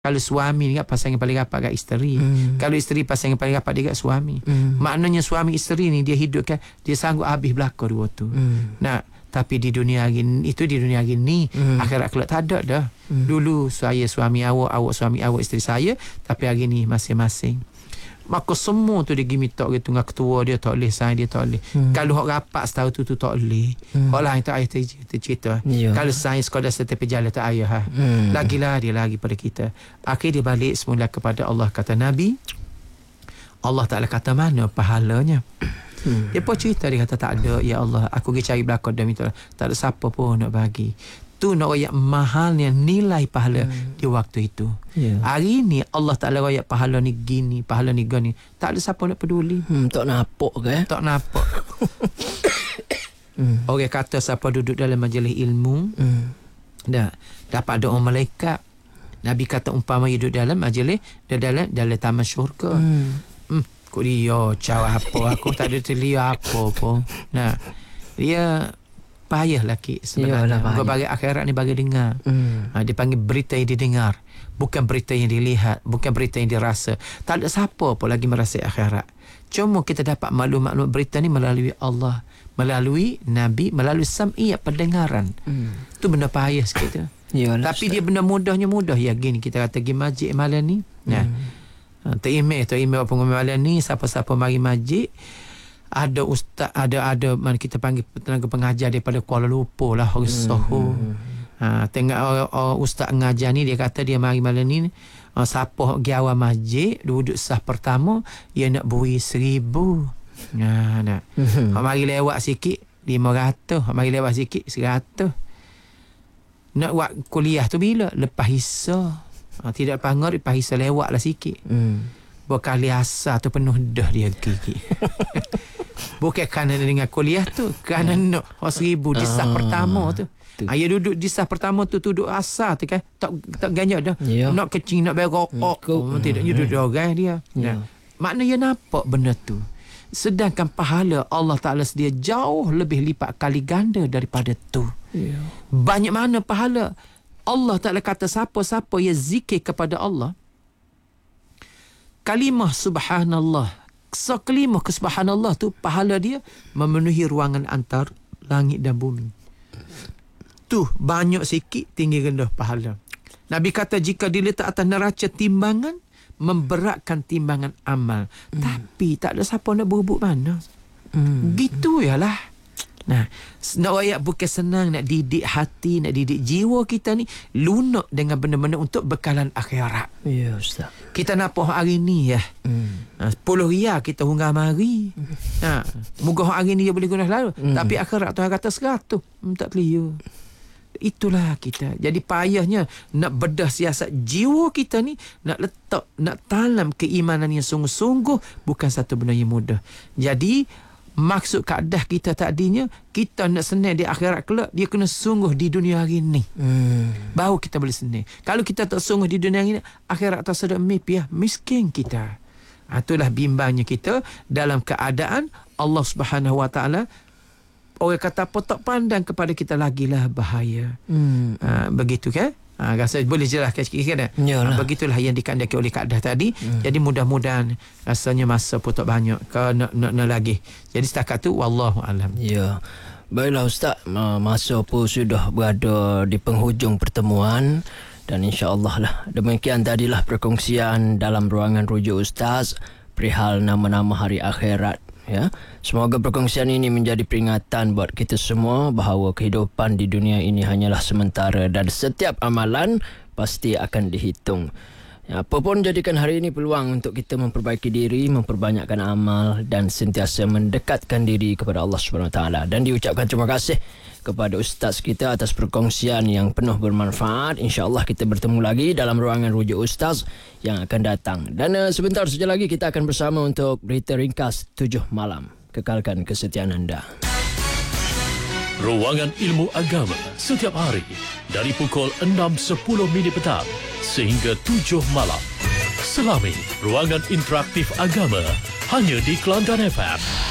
Kalau suami ni pasangan paling rapat kat isteri. Kalau isteri pasangan paling rapat dia kat suami. Maknanya suami isteri ni dia hidupkan, dia sanggup habis belaka dua tu. Nah, tapi di dunia hari ni, itu di dunia hari ni, akhirat kelak tak ada dah. Dulu saya suami awak, awak suami awak, isteri saya, tapi hari ni masing-masing. Maka semua tu dia pergi minta gitu dengan ketua dia, tak boleh sign, dia tak boleh. Kalau hok rapat setahu tu tak boleh. Hok lain tak ayah cerita. Kalau sign sekadar setiap jalan tak ayah. Lagilah dia lagi pada kita. Akhir dia balik semula kepada Allah. Kata Nabi, Allah Ta'ala kata mana pahalanya? Dia pun cerita, dia kata tak ada ya Allah, aku pergi cari belakang dan minta, tak ada siapa pun nak bagi. Tu nak royak mahalnya nilai pahala di waktu itu. Hari ni Allah Ta'ala royak pahala ni gini, pahala ni gini, tak ada siapa nak peduli. Tak nampak ke? Tak nampak. Orang kata siapa duduk dalam majlis ilmu dapat doa malaikat. Nabi kata umpama duduk dalam majlis dalam taman syurga. Kok dia caw apa, aku tak ada telia apa pun. Nah, dia payah lelaki sebenarnya. Kau bagi akhirat ni bagi dengar. Dia panggil berita yang didengar, bukan berita yang dilihat, bukan berita yang dirasa. Tak ada siapa pun lagi merasa akhirat. Cuma kita dapat maklumat berita ni melalui Allah, melalui Nabi, melalui sam'iyat pendengaran. Tu benda payah sikit tu. Tapi dia benda mudahnya mudah. Ya gini kita kata pergi masjid malam ni. Email pengumuman malam ni, siapa-siapa mari masjid. Ada ustaz, ada mana kita panggil tenaga pengajar daripada Kuala Lumpur lah, orang Soho. Tengok ustaz mengajar ni, dia kata dia mari malam ni, siapa pergi awal masjid duduk sah pertama, dia nak beri 1,000. Nak mari lewat sikit 500, mari lewat sikit 100. Nak buat kuliah tu bila? Lepas Isya. Tidak panggil lepas Isya lewat lah sikit. Berkali asar tu penuh dah dia gigi. Bukan kerana dengan kuliah tu, kerana nak 1,000 di sah pertama tu. Dia duduk di sah pertama tu, duduk asar tu kan, tak ganyak dah. Nak kecing, nak berokok. Tidak, dia duduk orang dia. Maknanya dia nampak benda tu. Sedangkan pahala Allah Ta'ala sedia jauh lebih lipat kali ganda daripada tu. Banyak mana pahala. Allah Ta'ala kata siapa-siapa yang zikir kepada Allah, kalimah subhanallah, kalimah subhanallah tu pahala dia memenuhi ruangan antar langit dan bumi. Tu banyak sikit, tinggi rendah pahala. Nabi kata jika diletak atas neraca timbangan, memberatkan timbangan amal. Tapi tak ada siapa nak berebut mana. Gitu yalah. Nah, nak royak bukan senang, nak didik hati, nak didik jiwa kita ni lunak dengan benda-benda untuk bekalan akhirat. Ya Ustaz. Kita nampak hari ni 10 riyal kita hunggar mari. Moga hari ni dia boleh guna lalu. Tapi akhirat Tuhan kata 100. Tak telia. Itulah kita. Jadi payahnya nak bedah siasat jiwa kita ni, nak letak, nak tanam keimanan yang sungguh-sungguh, bukan satu benda yang mudah. Jadi maksud kaedah kita tadinya, kita nak senang di akhirat kelak, dia kena sungguh di dunia hari ni. Baru kita boleh senang. Kalau kita tak sungguh di dunia hari ni, akhirat tak sedap miskin kita. Itulah bimbangnya kita dalam keadaan Allah Subhanahu Wa Taala. Orang kata apa tak pandang kepada kita, lagilah bahaya. Begitu kan? Rasa boleh jelaskan sikit kan? Begitulah yang dikandaki oleh kaedah tadi. Jadi mudah-mudahan rasanya masa pun tak banyak nak lagi. Jadi setakat tu wallahu alam. Ya. Baiklah Ustaz, masa pun sudah berada di penghujung pertemuan, dan insya-Allah lah demikian tadilah perkongsian dalam ruangan rujuk Ustaz perihal nama-nama hari akhirat. Ya, semoga perkongsian ini menjadi peringatan buat kita semua bahawa kehidupan di dunia ini hanyalah sementara dan setiap amalan pasti akan dihitung. Ya, apa pun jadikan hari ini peluang untuk kita memperbaiki diri, memperbanyakkan amal dan sentiasa mendekatkan diri kepada Allah Subhanahu Wa Taala. Dan diucapkan terima kasih kepada Ustaz kita atas perkongsian yang penuh bermanfaat. InsyaAllah kita bertemu lagi dalam ruangan rujuk Ustaz yang akan datang. Dan sebentar saja lagi kita akan bersama untuk berita ringkas 7 malam. Kekalkan kesetiaan anda. Ruangan Ilmu Agama setiap hari dari pukul 6.10 petang sehingga 7 malam. Selami ruangan interaktif agama hanya di Kelantan FM.